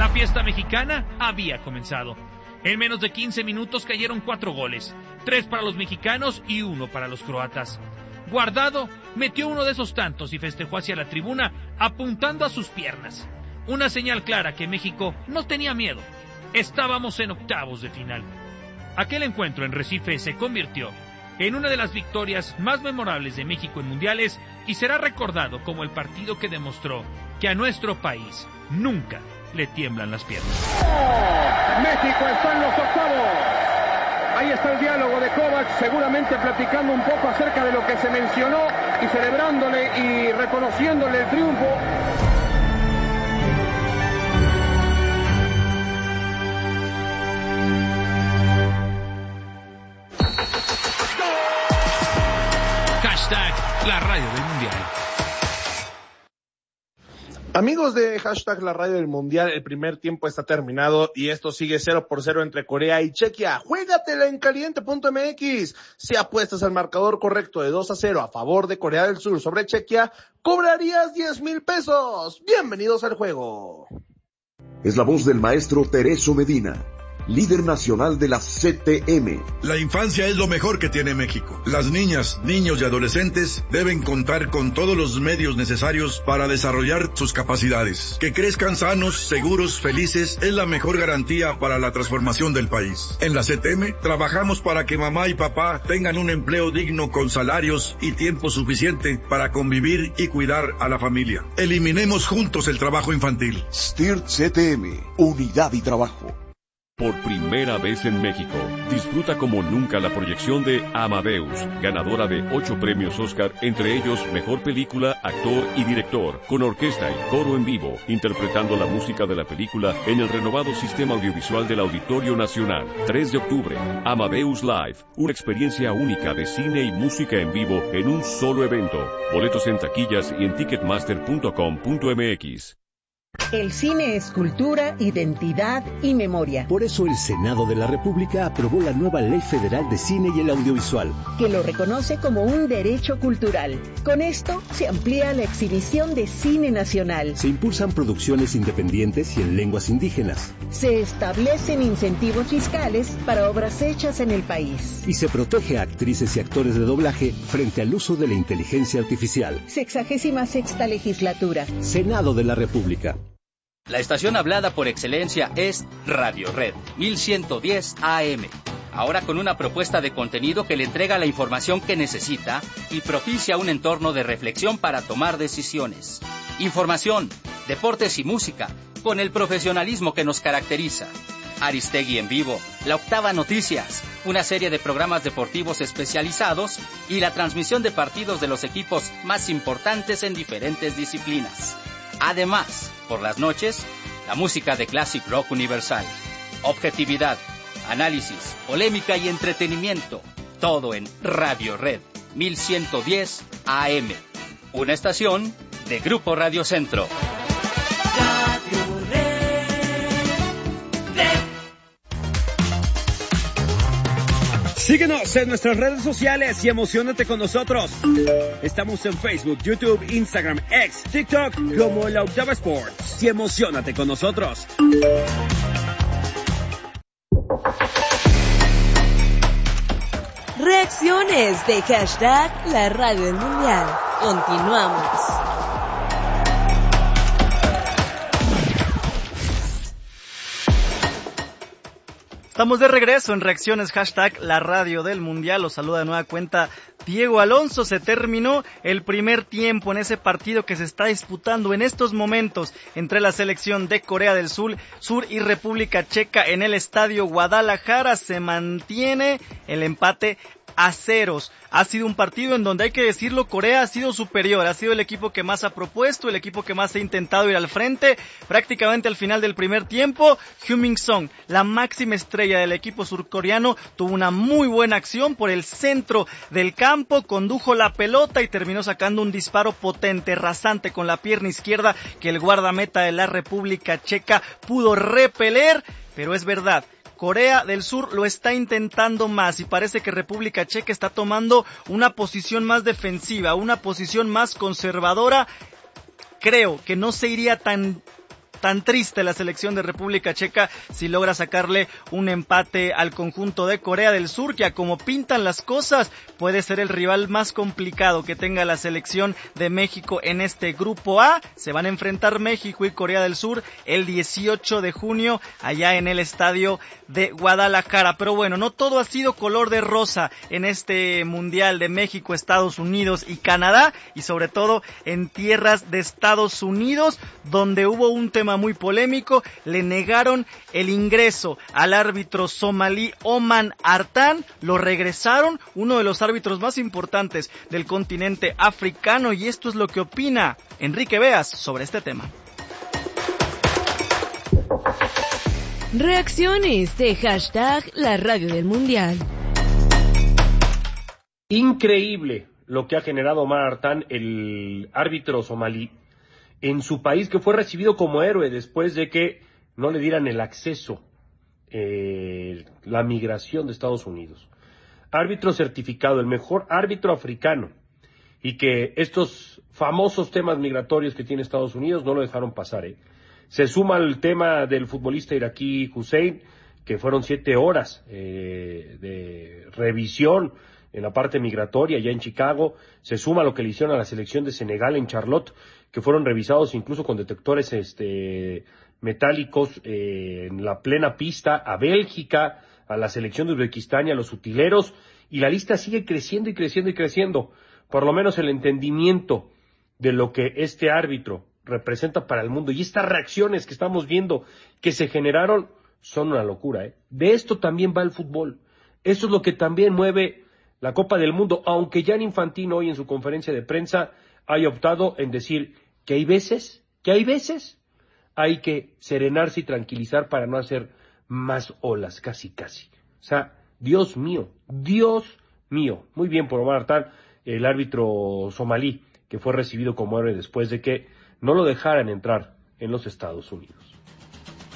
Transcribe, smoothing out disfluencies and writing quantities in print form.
La fiesta mexicana había comenzado. En menos de 15 minutos cayeron 4 goles, 3 para los mexicanos y 1 para los croatas. Guardado metió uno de esos tantos y festejó hacia la tribuna apuntando a sus piernas. Una señal clara que México no tenía miedo. Estábamos en octavos de final. Aquel encuentro en Recife se convirtió en una de las victorias más memorables de México en mundiales y será recordado como el partido que demostró que a nuestro país nunca le tiemblan las piernas. México está en los octavos. Ahí está el diálogo de Kovac, seguramente platicando un poco acerca de lo que se mencionó y celebrándole y reconociéndole el triunfo. Hashtag la radio del mundial. Amigos de Hashtag la radio del mundial, el primer tiempo está terminado y esto sigue 0-0 entre Corea y Chequia. Juégatela en caliente.mx. Si apuestas al marcador correcto de 2-0 a favor de Corea del Sur sobre Chequia, cobrarías 10,000 pesos. Bienvenidos al juego. Es la voz del maestro Tereso Medina, líder nacional de la CTM. La infancia es lo mejor que tiene México. Las niñas, niños y adolescentes deben contar con todos los medios necesarios para desarrollar sus capacidades. Que crezcan sanos, seguros, felices es la mejor garantía para la transformación del país. En la CTM trabajamos para que mamá y papá tengan un empleo digno con salarios y tiempo suficiente para convivir y cuidar a la familia. Eliminemos juntos el trabajo infantil. STIRT CTM, unidad y trabajo. Por primera vez en México, disfruta como nunca la proyección de Amadeus, ganadora de 8 premios Oscar, entre ellos Mejor Película, Actor y Director, con orquesta y coro en vivo, interpretando la música de la película en el renovado sistema audiovisual del Auditorio Nacional. 3 de octubre, Amadeus Live, una experiencia única de cine y música en vivo en un solo evento. Boletos en taquillas y en ticketmaster.com.mx. El cine es cultura, identidad y memoria. Por eso el Senado de la República aprobó la nueva Ley Federal de Cine y el Audiovisual, que lo reconoce como un derecho cultural. Con esto se amplía la exhibición de cine nacional. Se impulsan producciones independientes y en lenguas indígenas. Se establecen incentivos fiscales para obras hechas en el país. Y se protege a actrices y actores de doblaje frente al uso de la inteligencia artificial. 66ª legislatura. Senado de la República. La estación hablada por excelencia es Radio Red 1110 AM. Ahora con una propuesta de contenido que le entrega la información que necesita y propicia un entorno de reflexión para tomar decisiones. Información, deportes y música, con el profesionalismo que nos caracteriza. Aristegui en vivo, La Octava Noticias, una serie de programas deportivos especializados y la transmisión de partidos de los equipos más importantes en diferentes disciplinas. Además, por las noches, la música de Classic Rock Universal. Objetividad, análisis, polémica y entretenimiento. Todo en Radio Red 1110 AM. Una estación de Grupo Radio Centro. Síguenos en nuestras redes sociales y emociónate con nosotros. Estamos en Facebook, YouTube, Instagram, X, TikTok, como La Octava Sports. Y emociónate con nosotros. Reacciones de Hashtag la radio del mundial. Continuamos. Estamos de regreso en Reacciones, Hashtag la radio del mundial. Los saluda de nueva cuenta Diego Alonso. Se terminó el primer tiempo en ese partido que se está disputando en estos momentos entre la selección de Corea del Sur y República Checa en el Estadio Guadalajara. Se mantiene el empate a ceros. Ha sido un partido en donde, hay que decirlo, Corea ha sido superior, ha sido el equipo que más ha propuesto, el equipo que más ha intentado ir al frente. Prácticamente al final del primer tiempo, Heung-min Son, la máxima estrella del equipo surcoreano, tuvo una muy buena acción por el centro del campo, condujo la pelota y terminó sacando un disparo potente, rasante con la pierna izquierda que el guardameta de la República Checa pudo repeler. Pero es verdad, Corea del Sur lo está intentando más y parece que República Checa está tomando una posición más defensiva, una posición más conservadora. Creo que no se iría tan tan triste la selección de República Checa si logra sacarle un empate al conjunto de Corea del Sur, que a como pintan las cosas puede ser el rival más complicado que tenga la selección de México en este grupo A. Se van a enfrentar México y Corea del Sur el 18 de junio allá en el estadio de Guadalajara. Pero bueno, no todo ha sido color de rosa en este Mundial de México, Estados Unidos y Canadá, y sobre todo en tierras de Estados Unidos, donde hubo un tema muy polémico. Le negaron el ingreso al árbitro somalí Oman Artan, lo regresaron, uno de los árbitros más importantes del continente africano, y esto es lo que opina Enrique Beas sobre este tema. Reacciones de hashtag la radio del mundial. Increíble lo que ha generado Omar Artan, el árbitro somalí, en su país, que fue recibido como héroe después de que no le dieran el acceso, la migración de Estados Unidos. Árbitro certificado, el mejor árbitro africano, y que estos famosos temas migratorios que tiene Estados Unidos no lo dejaron pasar. Se suma el tema del futbolista iraquí Hussein, que fueron 7 horas de revisión en la parte migratoria ya en Chicago. Se suma lo que le hicieron a la selección de Senegal en Charlotte, que fueron revisados incluso con detectores metálicos en la plena pista, a Bélgica, a la selección de Uzbekistán y a los utileros, y la lista sigue creciendo y creciendo y creciendo. Por lo menos el entendimiento de lo que este árbitro representa para el mundo y estas reacciones que estamos viendo que se generaron son una locura. De esto también va el fútbol. Eso es lo que también mueve la Copa del Mundo, aunque Gianni Infantino hoy en su conferencia de prensa haya optado en decir que hay veces hay que serenarse y tranquilizar para no hacer más olas, casi. O sea, Dios mío. Muy bien por Omar Artan, el árbitro somalí, que fue recibido como héroe después de que no lo dejaran entrar en los Estados Unidos.